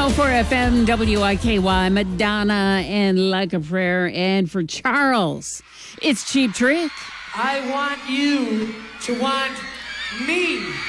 104 FM WIKY, Madonna and Like a Prayer. And for Charles, it's Cheap Trick. I want you to want me.